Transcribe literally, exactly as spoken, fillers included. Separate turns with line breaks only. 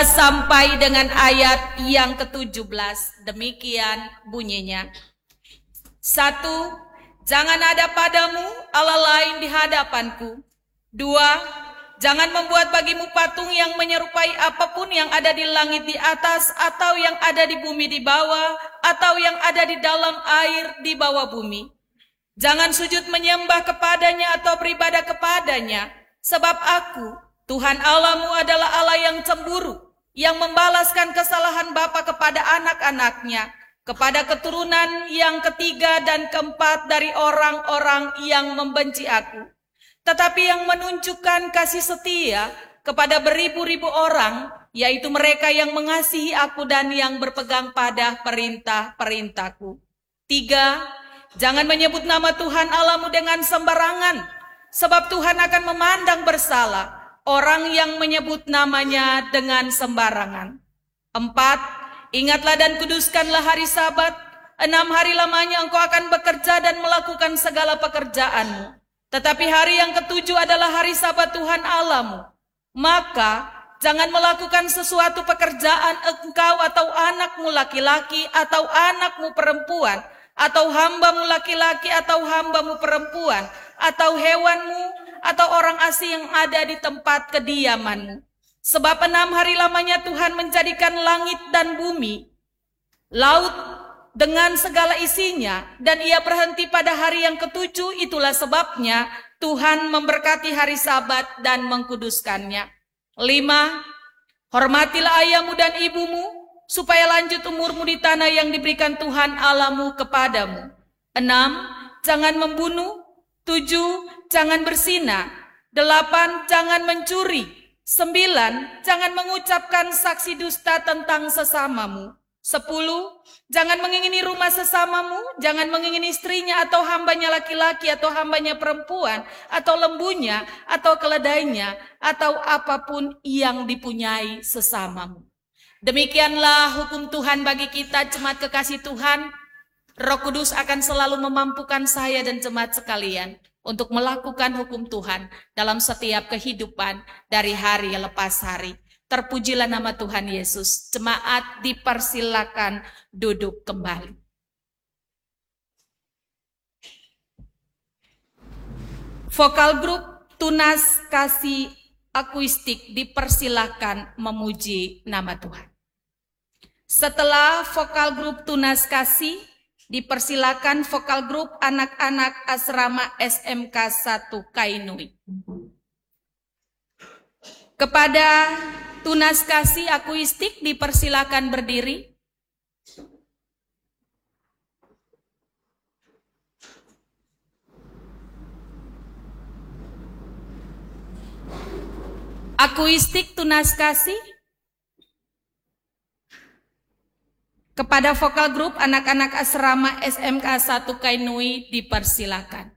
Kita sampai dengan ayat yang ketujuh belas. Demikian bunyinya. Satu, jangan ada padamu Allah lain di hadapanku. Dua, jangan membuat bagimu patung yang menyerupai apapun yang ada di langit di atas, atau yang ada di bumi di bawah, atau yang ada di dalam air di bawah bumi. Jangan sujud menyembah kepadanya atau beribadah kepadanya, sebab aku, Tuhan Allahmu adalah Allah yang cemburu, yang membalaskan kesalahan bapa kepada anak-anaknya, kepada keturunan yang ketiga dan keempat dari orang-orang yang membenci aku. Tetapi yang menunjukkan kasih setia kepada beribu-ribu orang, yaitu mereka yang mengasihi aku dan yang berpegang pada perintah-perintahku. Tiga, jangan menyebut nama Tuhan Allahmu dengan sembarangan, sebab Tuhan akan memandang bersalah orang yang menyebut namanya dengan sembarangan. Empat, ingatlah dan kuduskanlah hari Sabat. Enam hari lamanya engkau akan bekerja dan melakukan segala pekerjaanmu. Tetapi hari yang ketujuh adalah hari Sabat Tuhan Allahmu. Maka jangan melakukan sesuatu pekerjaan engkau atau anakmu laki-laki atau anakmu perempuan, atau hambamu laki-laki atau hambamu perempuan, atau hewanmu, atau orang asing yang ada di tempat kediamanmu. Sebab enam hari lamanya Tuhan menjadikan langit dan bumi, laut dengan segala isinya, dan ia berhenti pada hari yang ketujuh. Itulah sebabnya Tuhan memberkati hari Sabat dan mengkuduskannya. Lima, hormatilah ayahmu dan ibumu, supaya lanjut umurmu di tanah yang diberikan Tuhan Allahmu kepadamu. Enam, jangan membunuh. Tujuh, jangan berzina. Delapan, jangan mencuri. Sembilan, jangan mengucapkan saksi dusta tentang sesamamu. Sepuluh, jangan mengingini rumah sesamamu, jangan mengingini istrinya atau hambanya laki-laki atau hambanya perempuan, atau lembunya atau keledainya, atau apapun yang dipunyai sesamamu. Demikianlah hukum Tuhan bagi kita, jemaat kekasih Tuhan. Roh Kudus akan selalu memampukan saya dan jemaat sekalian untuk melakukan hukum Tuhan dalam setiap kehidupan dari hari lepas hari. Terpujilah nama Tuhan Yesus. Jemaat dipersilakan duduk kembali. Vokal grup Tunas Kasih Akuistik dipersilakan memuji nama Tuhan. Setelah vokal grup Tunas Kasih, dipersilakan vokal grup anak-anak asrama S M K satu Kainui. Kepada Tunas Kasih Akuistik dipersilakan berdiri. Akuistik Tunas Kasih. Kepada vokal grup anak-anak asrama S M K satu Kainui dipersilakan.